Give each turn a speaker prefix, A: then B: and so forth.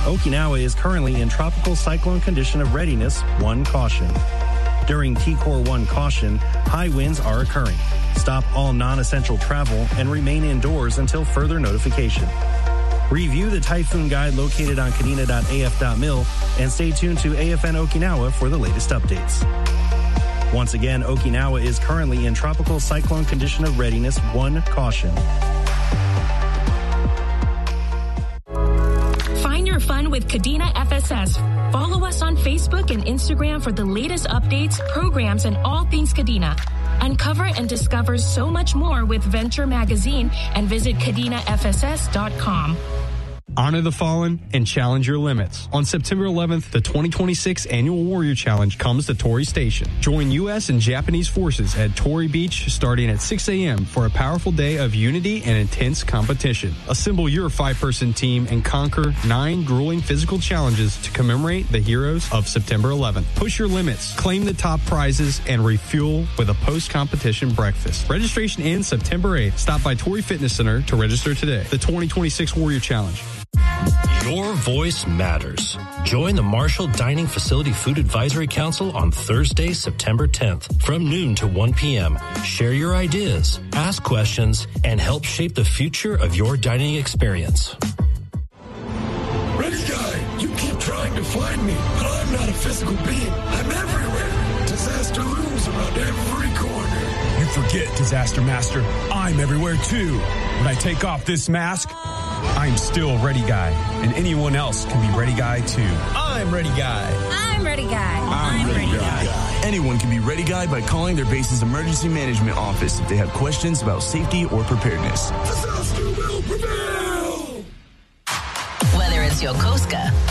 A: Okinawa is currently in tropical cyclone condition of readiness, 1 caution. During TCOR 1 caution, high winds are occurring. Stop all non-essential travel and remain indoors until further notification. Review the typhoon guide located on kadena.af.mil and stay tuned to AFN Okinawa for the latest updates. Once again, Okinawa is currently in tropical cyclone condition of readiness, 1 caution.
B: Find your fun with Kadena FSS. Follow us on Facebook and Instagram for the latest updates, programs, and all things Kadena. Uncover and discover so much more with Venture Magazine and visit KadenaFSS.com.
C: Honor the fallen and challenge your limits. On September 11th, the 2026 Annual Warrior Challenge comes to Torii Station. Join U.S. and Japanese forces at Torii Beach starting at 6 a.m. for a powerful day of unity and intense competition. Assemble your 5-person team and conquer 9 grueling physical challenges to commemorate the heroes of September 11th. Push your limits, claim the top prizes, and refuel with a post-competition breakfast. Registration ends September 8th. Stop by Torii Fitness Center to register today. The 2026 Warrior Challenge.
D: Your voice matters. Join the Marshall Dining Facility Food Advisory Council on Thursday, September 10th from noon to 1 p.m. Share your ideas, ask questions, and help shape the future of your dining experience.
E: Ready guy, you keep trying to find me, but I'm not a physical being. I'm everywhere. Disaster looms around every corner.
F: You forget, Disaster Master. I'm everywhere too. When I take off this mask, I'm still Ready Guy, and anyone else can be Ready Guy too.
G: I'm Ready Guy.
H: I'm Ready Guy.
G: I'm Ready Guy.
I: Anyone can be Ready Guy by calling their base's emergency management office if they have questions about safety or preparedness.
E: Disaster will prevail!
J: Whether it's Yokosuka,